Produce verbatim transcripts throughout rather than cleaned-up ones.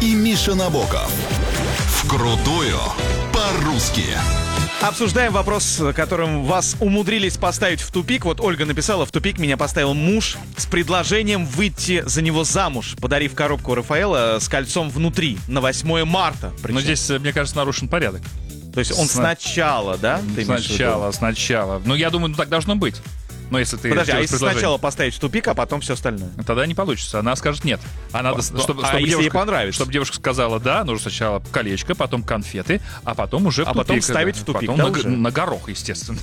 и Миша Набоков. Вкрутую по-русски. Обсуждаем вопрос, которым вас умудрились поставить в тупик. Вот Ольга написала: в тупик меня поставил муж с предложением выйти за него замуж, подарив коробку Рафаэла с кольцом внутри на восьмое марта. Причем. Но здесь, мне кажется, нарушен порядок. То есть он Сна... сначала, да? Ты сначала, сначала. Ну, я думаю, так должно быть. Но если ты Подожди, а если сначала поставить в тупик, а потом все остальное? Тогда не получится. Она скажет нет. Она, Но, чтобы, а чтобы, если девушка, ей понравится? Чтобы девушка сказала да, нужно сначала колечко, потом конфеты, а потом уже в а тупик. потом ставить в тупик, потом да, на, уже? на горох, естественно.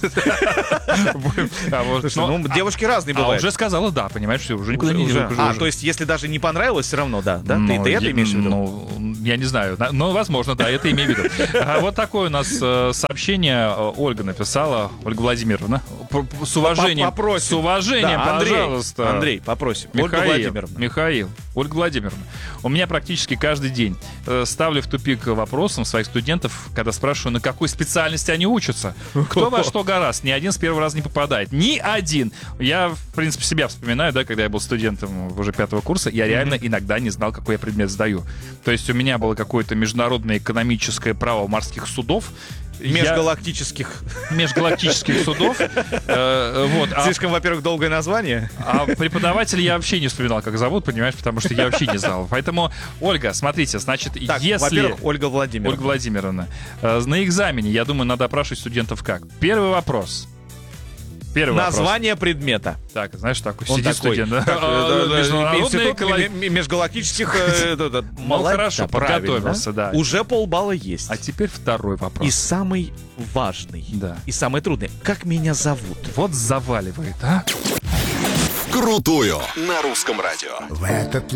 Ну, девушки разные бывают. А уже сказала да, понимаешь, все, уже никуда не идет. А, то есть, если даже не понравилось, все равно да, да? Ты это имеешь в виду? Ну, я не знаю, но, возможно, да, это имею в виду. Вот такое у нас сообщение Ольга написала, Ольга Владимировна. С уважением, с уважением, пожалуйста. Андрей, попросим. Михаил, Ольга Владимировна. Михаил, Ольга Владимировна, у меня практически каждый день э, ставлю в тупик вопросом своих студентов, когда спрашиваю, на какой специальности они учатся. Кто во что гораст, ни один с первого раза не попадает. Ни один. Я, в принципе, себя вспоминаю, да, когда я был студентом уже пятого курса, я реально mm-hmm. иногда не знал, какой я предмет сдаю. То есть у меня было какое-то международное экономическое право морских судов. Межгалактических. Я... Межгалактических судов. Э, вот. Слишком, а... во-первых, долгое название. А преподавателя я вообще не вспоминал, как зовут, понимаешь, потому что я вообще не знал. Поэтому, Ольга, смотрите, значит, так, если... во-первых, Ольга Владимировна. Ольга Владимировна. Э, на экзамене, я думаю, надо опрашивать студентов как? Первый вопрос. Первый Название вопрос. предмета. Так, знаешь, такой Он сидит такой, студент, да? Как, а, да, международный коло... межгалактических... Ну, хорошо, подготовился, да. Уже полбалла есть. А теперь второй вопрос. И самый важный. Да. И самый трудный. Как меня зовут? Вот заваливает, а? Вкрутую на русском радио. В этот